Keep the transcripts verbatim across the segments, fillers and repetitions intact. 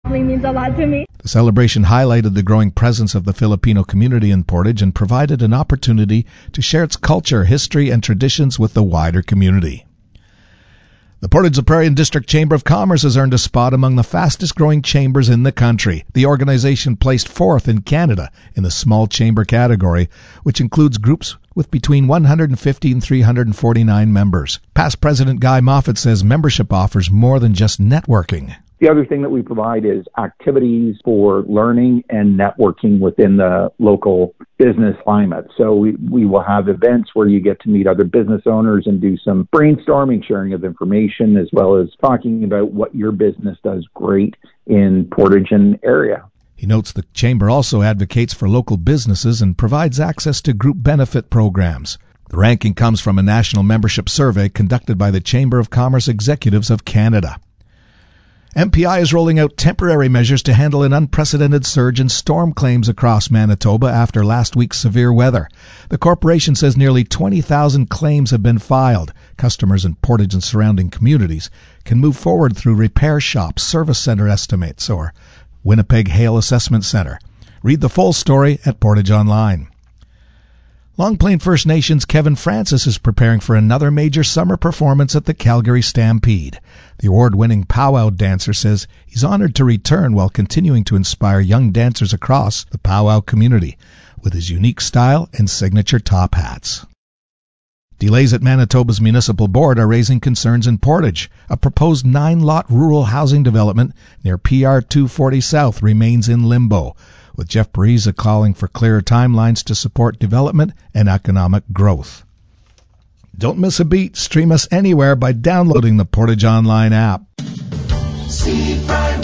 It means a lot to me. The celebration highlighted the growing presence of the Filipino community in Portage and provided an opportunity to share its culture, history, and traditions with the wider community. The Portage La Prairie District Chamber of Commerce has earned a spot among the fastest-growing chambers in the country. The organization placed fourth in Canada in the small chamber category, which includes groups with between one hundred fifty and three hundred forty-nine members. Past President Guy Moffat says membership offers more than just networking. The other thing that we provide is activities for learning and networking within the local business climate. So we, we will have events where you get to meet other business owners and do some brainstorming, sharing of information, as well as talking about what your business does great in Portage and area. He notes the Chamber also advocates for local businesses and provides access to group benefit programs. The ranking comes from a national membership survey conducted by the Chamber of Commerce Executives of Canada. M P I is rolling out temporary measures to handle an unprecedented surge in storm claims across Manitoba after last week's severe weather. The corporation says nearly twenty thousand claims have been filed. Customers in Portage and surrounding communities can move forward through repair shops, service center estimates, or Winnipeg Hail Assessment Center. Read the full story at Portage Online. Long Plain First Nations Kevin Francis is preparing for another major summer performance at the Calgary Stampede. The award-winning powwow dancer says he's honored to return while continuing to inspire young dancers across the powwow community with his unique style and signature top hats. Delays at Manitoba's municipal board are raising concerns in Portage. A proposed nine-lot rural housing development near P R two forty South remains in limbo, with Jeff Pariza calling for clearer timelines to support development and economic growth. Don't miss a beat. Stream us anywhere by downloading the Portage Online app. Seafront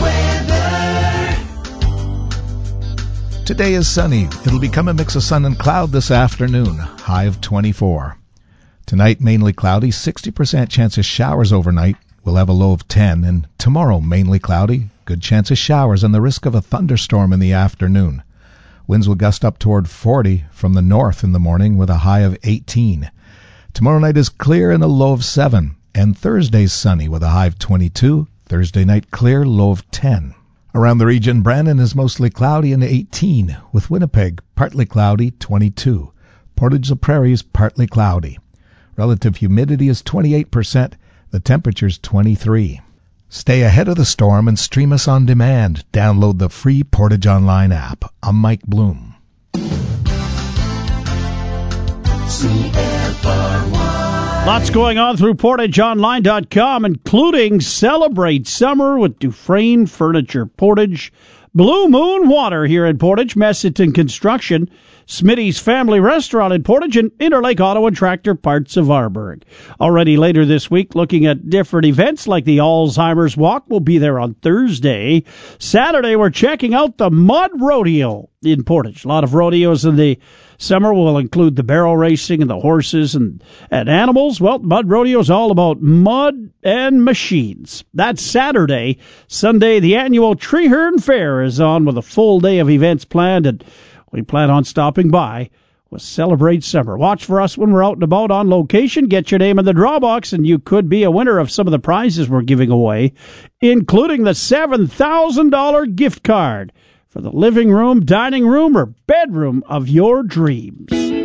weather. Today is sunny. It'll become a mix of sun and cloud this afternoon. High of twenty-four. Tonight, mainly cloudy, sixty percent chance of showers overnight. We'll have a low of ten. And tomorrow, mainly cloudy, good chance of showers and the risk of a thunderstorm in the afternoon. Winds will gust up toward forty from the north in the morning with a high of eighteen. Tomorrow night is clear and a low of seven. And Thursday's sunny with a high of twenty-two. Thursday night clear, low of ten. Around the region, Brandon is mostly cloudy and eighteen, with Winnipeg partly cloudy, twenty-two. Portage La Prairie is partly cloudy. Relative humidity is twenty-eight percent. The temperature is twenty-three. Stay ahead of the storm and stream us on demand. Download the free Portage Online app. I'm Mike Bloom. Lots going on through portage online dot com, including Celebrate Summer with Dufresne Furniture. Portage, Blue Moon Water here in Portage, Messiton Construction, Smitty's Family Restaurant in Portage, and Interlake Auto and Tractor Parts of Arborg. Already later this week, looking at different events like the Alzheimer's Walk. We'll be there on Thursday. Saturday, we're checking out the Mud Rodeo in Portage. A lot of rodeos in the summer will include the barrel racing and the horses and, and animals. Well, Mud Rodeo is all about mud and machines. That's Saturday. Sunday, the annual Treeherne Fair is on with a full day of events planned, and we plan on stopping by with Celebrate Summer. Watch for us when we're out and about on location. Get your name in the draw box, and you could be a winner of some of the prizes we're giving away, including the seven thousand dollars gift card for the living room, dining room, or bedroom of your dreams.